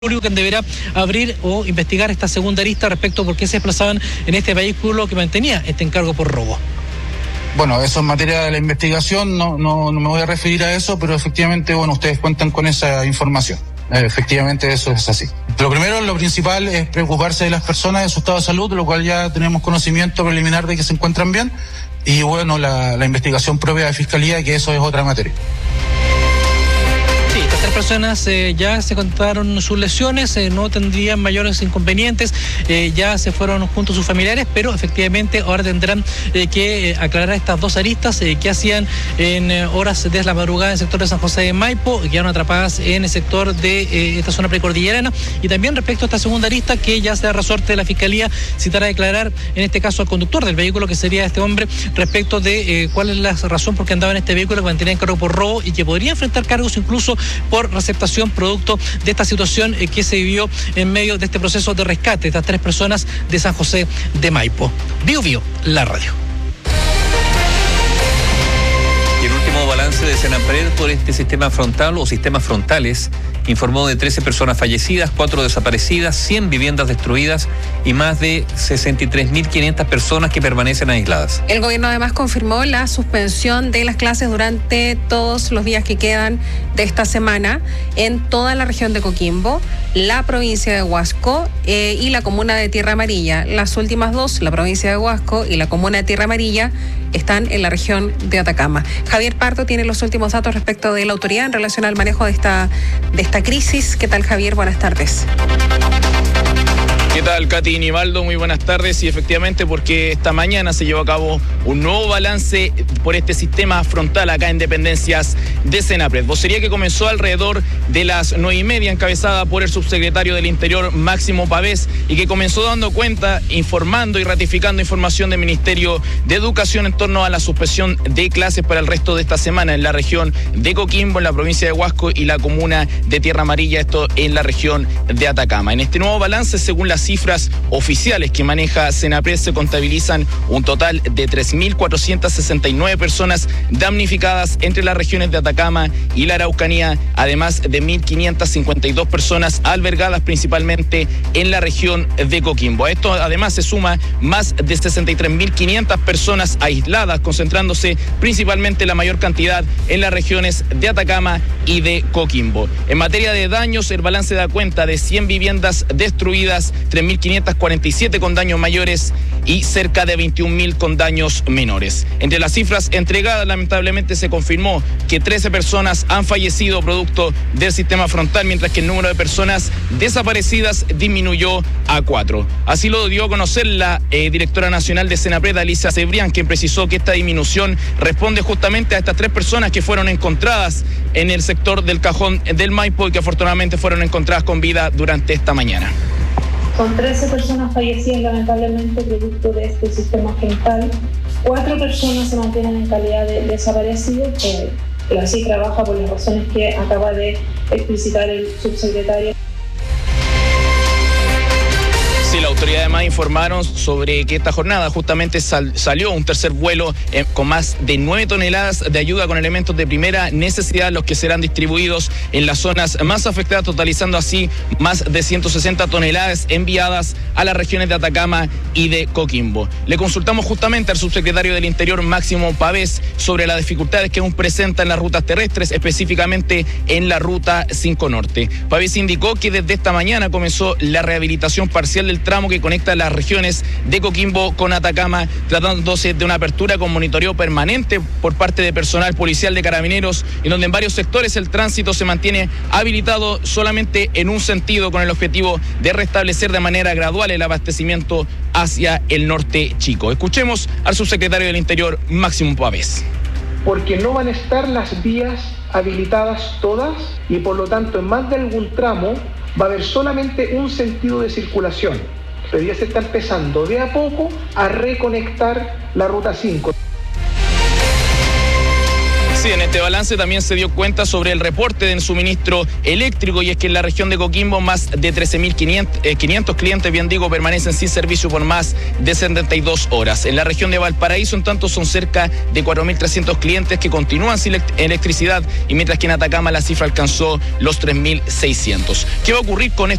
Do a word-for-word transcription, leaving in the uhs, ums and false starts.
Público que deberá abrir o investigar esta segunda arista respecto a por qué se desplazaban en este vehículo que mantenía este encargo por robo. Bueno, eso es materia de la investigación, no, no, no me voy a referir a eso, pero efectivamente, bueno, ustedes cuentan con esa información. Efectivamente, eso es así. Lo primero, lo principal es preocuparse de las personas, de su estado de salud, lo cual ya tenemos conocimiento preliminar de que se encuentran bien, y bueno, la, la investigación propia de Fiscalía, que eso es otra materia. Sí, estas tres personas eh, ya se contaron sus lesiones, eh, no tendrían mayores inconvenientes, eh, ya se fueron junto a sus familiares, pero efectivamente ahora tendrán eh, que eh, aclarar estas dos aristas eh, que hacían en eh, horas de la madrugada en el sector de San José de Maipo, quedaron atrapadas en el sector de eh, esta zona precordillerana, y también respecto a esta segunda arista que ya será resorte de la Fiscalía, citará a declarar en este caso al conductor del vehículo, que sería este hombre, respecto de eh, cuál es la razón por qué andaba en este vehículo, que mantenía en cargo por robo y que podría enfrentar cargos incluso por receptación producto de esta situación eh, que se vivió en medio de este proceso de rescate de estas tres personas de San José de Maipo. Bio Bio, la radio. Y el último balance de Senapred por este sistema frontal o sistemas frontales informó de trece personas fallecidas, cuatro desaparecidas, cien viviendas destruidas y más de sesenta y tres mil quinientas personas que permanecen aisladas. El gobierno además confirmó la suspensión de las clases durante todos los días que quedan de esta semana en toda la región de Coquimbo, la provincia de Huasco eh, y la comuna de Tierra Amarilla. Las últimas dos, la provincia de Huasco y la comuna de Tierra Amarilla, están en la región de Atacama. Javier Pardo tiene los últimos datos respecto de la autoridad en relación al manejo de esta, de esta crisis. ¿Qué tal, Javier? Buenas tardes. ¿Qué tal, Katy y Nivaldo? Muy buenas tardes. Y efectivamente, porque esta mañana se llevó a cabo un nuevo balance por este sistema frontal acá en dependencias de Senapred. Vocería que comenzó alrededor de las nueve y media, encabezada por el subsecretario del Interior, Máximo Pavés, y que comenzó dando cuenta, informando y ratificando información del Ministerio de Educación en torno a la suspensión de clases para el resto de esta semana en la región de Coquimbo, en la provincia de Huasco y la comuna de Tierra Amarilla, esto en la región de Atacama. En este nuevo balance, según las cifras oficiales que maneja Senapred, se contabilizan un total de tres mil cuatrocientas sesenta y nueve personas damnificadas entre las regiones de Atacama y la Araucanía, además de mil quinientas cincuenta y dos personas albergadas principalmente en la región de Coquimbo. A esto además se suma más de sesenta y tres mil quinientas personas aisladas, concentrándose principalmente la mayor cantidad en las regiones de Atacama y de Coquimbo. En materia de daños, el balance da cuenta de cien viviendas destruidas, tres mil quinientas cuarenta y siete con daños mayores y cerca de veintiún mil con daños menores. Entre las cifras entregadas, lamentablemente se confirmó que trece personas han fallecido producto del sistema frontal, mientras que el número de personas desaparecidas disminuyó a cuatro. Así lo dio a conocer la eh, directora nacional de Senapred, Alicia Cebrián, quien precisó que esta disminución responde justamente a estas tres personas que fueron encontradas en el sector del Cajón del Maipo y que afortunadamente fueron encontradas con vida durante esta mañana. Son trece personas fallecidas lamentablemente producto de este sistema frontal. Cuatro personas se mantienen en calidad de desaparecidos, que la cifra baja por las razones que acaba de explicitar el subsecretario. Sí, la autoridad además informaron sobre que esta jornada justamente sal, salió un tercer vuelo eh, con más de nueve toneladas de ayuda con elementos de primera necesidad, los que serán distribuidos en las zonas más afectadas, totalizando así más de ciento sesenta toneladas enviadas a las regiones de Atacama y de Coquimbo. Le consultamos justamente al subsecretario del Interior, Máximo Pavés, sobre las dificultades que aún presenta en las rutas terrestres, específicamente en la ruta cinco Norte. Pavés indicó que desde esta mañana comenzó la rehabilitación parcial del tramo que conecta las regiones de Coquimbo con Atacama, tratándose de una apertura con monitoreo permanente por parte de personal policial de Carabineros, en donde en varios sectores el tránsito se mantiene habilitado solamente en un sentido, con el objetivo de restablecer de manera gradual el abastecimiento hacia el norte chico. Escuchemos al subsecretario del Interior, Máximo Pavés. Porque no van a estar las vías habilitadas todas y por lo tanto en más de algún tramo va a haber solamente un sentido de circulación, pero ya se está empezando de a poco a reconectar la ruta cinco. Sí, en este balance también se dio cuenta sobre el reporte del suministro eléctrico, y es que en la región de Coquimbo más de trece mil quinientos clientes, bien digo, permanecen sin servicio por más de setenta y dos horas. En la región de Valparaíso, en tanto, son cerca de cuatro mil trescientos clientes que continúan sin electricidad, y mientras que en Atacama la cifra alcanzó los tres mil seiscientos. ¿Qué va a ocurrir con esto?